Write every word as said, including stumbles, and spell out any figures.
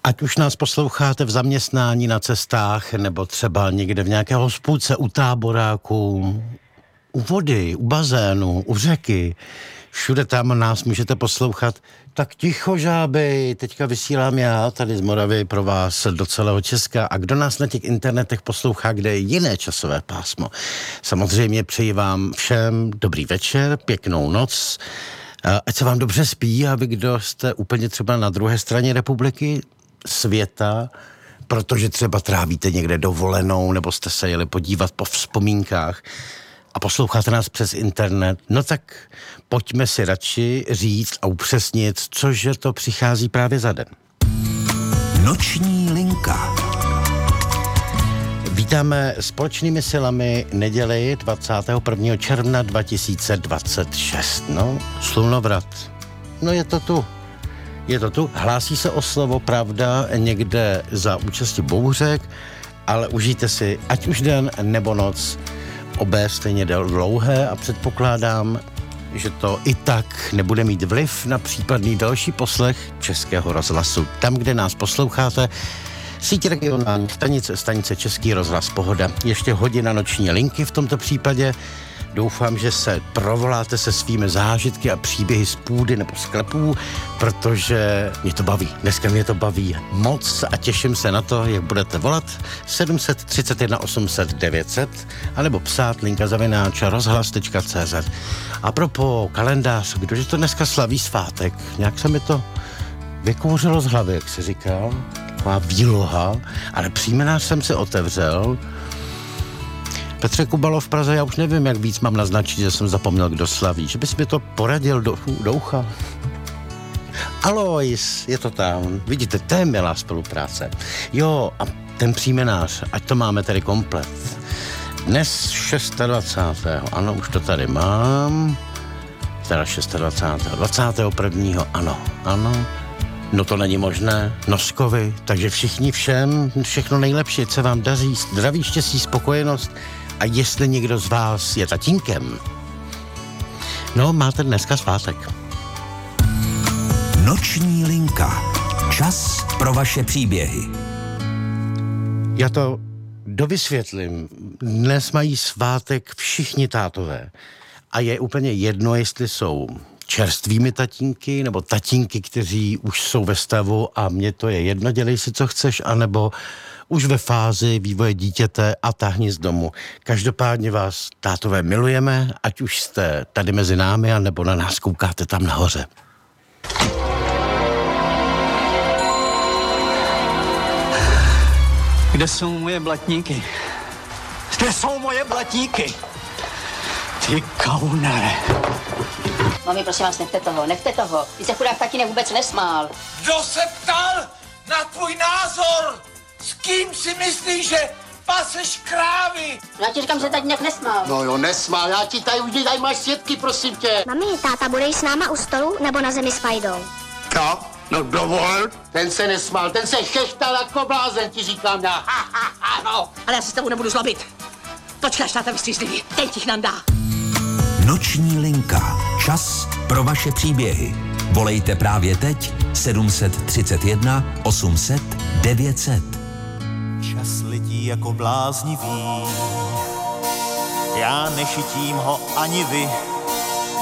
Ať už nás posloucháte v zaměstnání, na cestách, nebo třeba někde v nějaké hospůdce, u táboráku, u vody, u bazénu, u řeky, všude tam nás můžete poslouchat. Tak ticho, žáby, teďka vysílám já tady z Moravy pro vás do celého Česka. A kdo nás na těch internetech poslouchá, kde je jiné časové pásmo? Samozřejmě přeji vám všem dobrý večer, pěknou noc, ať se vám dobře spí, a vy, kdo jste úplně třeba na druhé straně republiky, světa, protože třeba trávíte někde dovolenou, nebo jste se jeli podívat po vzpomínkách a posloucháte nás přes internet, no tak pojďme si radši říct a upřesnit, cože to přichází právě za den. Noční linka. Vítáme společnými silami neděli dvacátého prvního června dva tisíce dvacet šest. No, slunovrat. No je to tu. Je to tu. Hlásí se o slovo pravda někde za účasti bouřek, ale užijte si ať už den nebo noc, obé stejně dlouhé, a předpokládám, že to i tak nebude mít vliv na případný další poslech Českého rozhlasu. Tam, kde nás posloucháte, síť regionální stanice, stanice Český rozhlas Pohoda. Ještě hodina noční linky v tomto případě. Doufám, že se provoláte se svými zážitky a příběhy z půdy nebo sklepů, protože mě to baví. Dneska mě to baví moc a těším se na to, jak budete volat sedm set třicet jedna osm set devět set anebo psát linka zavináč rozhlas tečka cé zet. A propos kalendář, kdože to dneska slaví svátek? Nějak se mi to vykouřilo z hlavy, jak se říká. Taková výloha, ale příjmenář jsem si otevřel. Petře Kubalo v Praze, já už nevím, jak víc mám naznačit, že jsem zapomněl, kdo slaví. Že bys mi to poradil do, do ucha. Alois, je to tam. Vidíte, to je milá spolupráce. Jo, a ten příjmenář, ať to máme tedy komplet. Dnes dvacátého šestého ano, už to tady mám. Teda dvacátého šestého dvacátého prvního ano, ano. No to není možné, Noskovi, takže všichni všem, všechno nejlepší, se vám daří, zdraví, štěstí, spokojenost, a jestli někdo z vás je tatínkem, no máte dneska svátek. Noční linka. Čas pro vaše příběhy. Já to dovysvětlím. Dnes mají svátek všichni tátové a je úplně jedno, jestli jsou čerstvými tatínky, nebo tatínky, kteří už jsou ve stavu a mně to je jedno, dělej si, co chceš, anebo už ve fázi vývoje dítěte a táhni z domu. Každopádně vás, tátové, milujeme, ať už jste tady mezi námi, anebo na nás koukáte tam nahoře. Kde jsou moje blatníky? Kde jsou moje blatníky? Ty kaunere. Mami, prosím vás, nechte toho, nechte toho. Ty se chudák tatínek vůbec nesmál. Kdo se ptal na tvůj názor? S kým si myslíš, že paseš krávy? Já ti říkám, že tatínek nesmál. No jo, nesmál, já ti tady už tady máš svědky, prosím tě. Mami, táta bude s náma u stolu nebo na zemi s Fajdou? Co? No dovol. Ten se nesmál, ten se šechtal jako blázen, ti říkám já. Ha, ha, ha, no. Ale já se s tebou nebudu zlobit. Počkej, až táta vystřízliví, ten ti nám dá. Noční linka. Čas pro vaše příběhy. Volejte právě teď sedm set třicet jedna osm set devět set. Čas letí jako bláznivý, já nešitím ho ani vy.